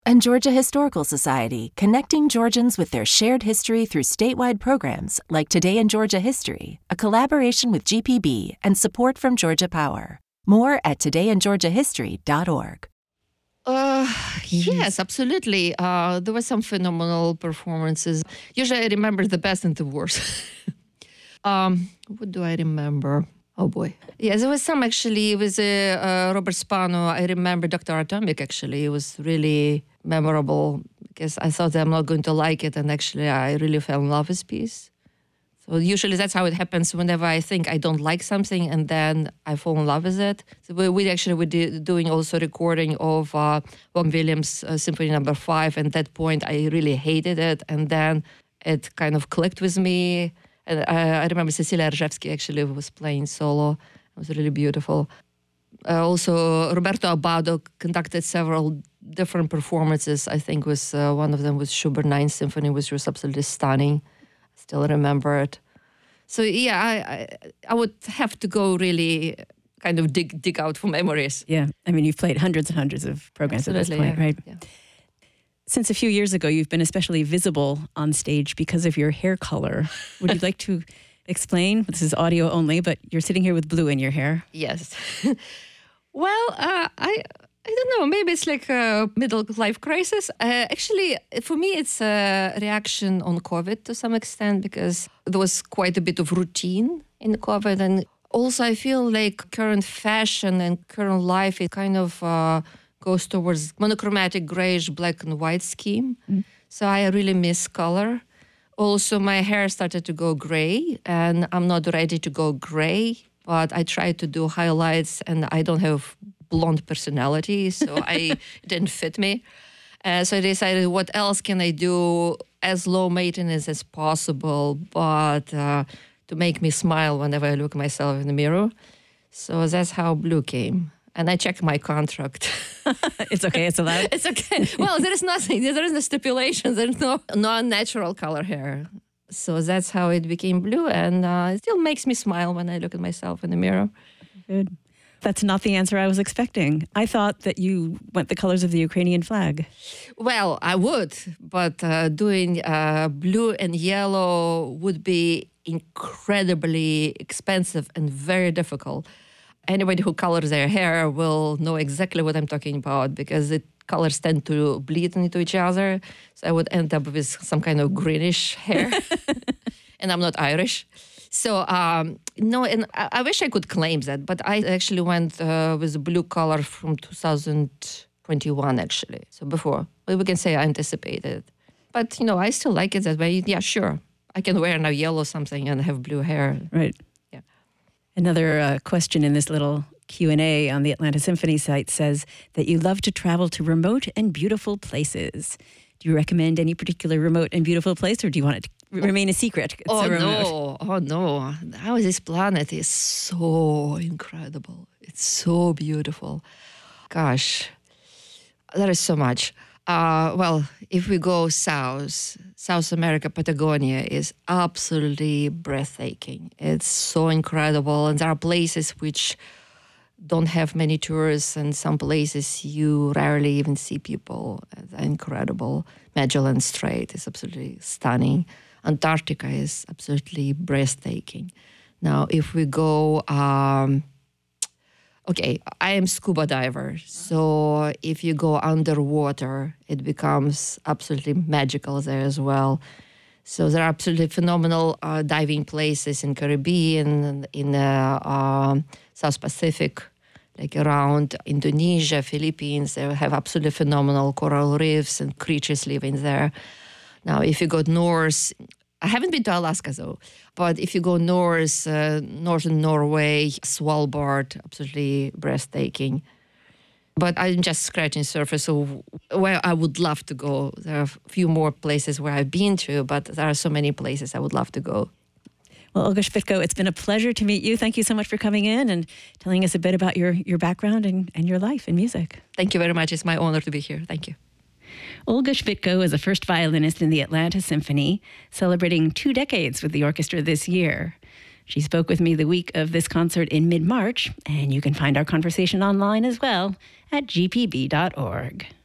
And Georgia Historical Society, connecting Georgians with their shared history through statewide programs like Today in Georgia History, a collaboration with GPB and support from Georgia Power. More at todayingeorgiahistory.org. Yes, absolutely. There were some phenomenal performances. Usually I remember the best and the worst. What do I remember? Oh boy. Yeah, there was some actually with Robert Spano. I remember Dr. Atomic actually. It was really memorable because I thought I'm not going to like it, and actually I really fell in love with this piece. So usually that's how it happens whenever I think I don't like something and then I fall in love with it. So we actually were doing also recording of Vaughan Williams Symphony No. 5. And at that point, I really hated it. And then it kind of clicked with me. And I remember Cecilia Rжevsky actually was playing solo. It was really beautiful. Also, Roberto Abbado conducted several different performances. I think was one of them was Schubert 9th Symphony, which was absolutely stunning. Still remember it. So yeah, I would have to go really kind of dig out for memories. Yeah, I mean, you've played hundreds and hundreds of programs at this point, right? Yeah. Since a few years ago, you've been especially visible on stage because of your hair color. Would you like to explain? This is audio only, but you're sitting here with blue in your hair. Yes. Well, I don't know, maybe it's like a middle-life crisis. Actually, for me, it's a reaction on COVID to some extent because there was quite a bit of routine in COVID. And also, I feel like current fashion and current life, it kind of goes towards monochromatic grayish black and white scheme. So I really miss color. Also, my hair started to go gray, and I'm not ready to go gray, but I try to do highlights, and I don't have blonde personality, so it didn't fit me. So I decided, what else can I do as low maintenance as possible, but to make me smile whenever I look at myself in the mirror. So that's how blue came. And I checked my contract. It's okay, it's allowed? It's okay. Well, there is nothing. There is no stipulations. There's no non-natural color hair. So that's how it became blue. And it still makes me smile when I look at myself in the mirror. Good. That's not the answer I was expecting. I thought that you went the colors of the Ukrainian flag. Well, I would, but doing blue and yellow would be incredibly expensive and very difficult. Anybody who colors their hair will know exactly what I'm talking about because the colors tend to bleed into each other. So I would end up with some kind of greenish hair. And I'm not Irish. So, no, and I wish I could claim that, but I actually went with blue color from 2021, actually. So before, we can say I anticipated. But, I still like it that way. Yeah, sure. I can wear now yellow something and have blue hair. Right. Yeah. Another question in this little Q&A on the Atlanta Symphony site says that you love to travel to remote and beautiful places. Do you recommend any particular remote and beautiful place, or do you want it to remain a secret? Oh, no. How this planet is so incredible. It's so beautiful. Gosh, there is so much. Well, if we go South America, Patagonia is absolutely breathtaking. It's so incredible. And there are places which don't have many tourists, and some places you rarely even see people. They're incredible. Magellan Strait is absolutely stunning. Antarctica is absolutely breathtaking. Now, if we go, okay, I am scuba diver. So if you go underwater, it becomes absolutely magical there as well. So there are absolutely phenomenal diving places in Caribbean, in South Pacific, like around Indonesia, Philippines. They have absolutely phenomenal coral reefs and creatures living there. Now, if you go north, I haven't been to Alaska though, but if you go north, northern Norway, Svalbard, absolutely breathtaking. But I'm just scratching the surface of where I would love to go. There are a few more places where I've been to, but there are so many places I would love to go. Well, Olga Shpytko, it's been a pleasure to meet you. Thank you so much for coming in and telling us a bit about your background and your life in music. Thank you very much. It's my honor to be here. Thank you. Olga Shpytko is a first violinist in the Atlanta Symphony, celebrating 2 decades with the orchestra this year. She spoke with me the week of this concert in mid-March, and you can find our conversation online as well at gpb.org.